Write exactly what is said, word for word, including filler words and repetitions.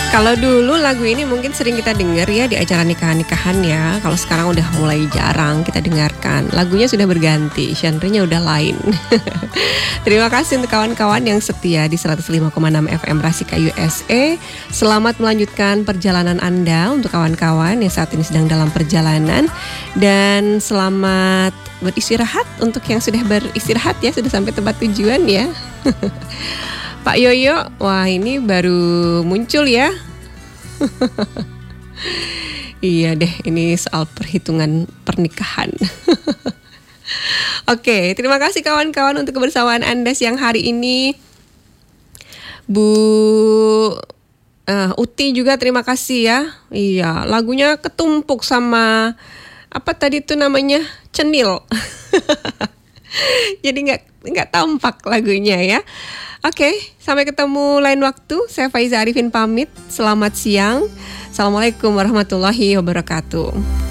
Kalau dulu lagu ini mungkin sering kita dengar ya di acara nikahan-nikahan ya. Kalau sekarang udah mulai jarang kita dengarkan. Lagunya sudah berganti, genre-nya udah lain. Terima kasih untuk kawan-kawan yang setia di seratus lima koma enam F M Rasika U S A. Selamat melanjutkan perjalanan Anda untuk kawan-kawan yang saat ini sedang dalam perjalanan. Dan selamat beristirahat untuk yang sudah beristirahat ya, sudah sampai tempat tujuan ya. Pak Yoyo, wah ini baru muncul ya. Iya deh, ini soal perhitungan pernikahan. Oke, terima kasih kawan-kawan untuk kebersamaan Anda siang hari ini. Bu uh, Uti juga terima kasih ya. Iya, lagunya ketumpuk sama apa tadi tuh namanya, cenil. Jadi nggak nggak tampak lagunya ya. Oke, sampai ketemu lain waktu. Saya Faiza Arifin pamit. Selamat siang. Assalamualaikum warahmatullahi wabarakatuh.